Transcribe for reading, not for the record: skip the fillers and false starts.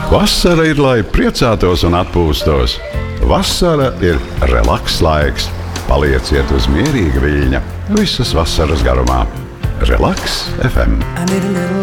Vasara ir, lai priecātos un atpūstos. Vasara ir relaks laiks. Palieciet uz mierīga viļņa visas vasaras garumā. Relaks FM.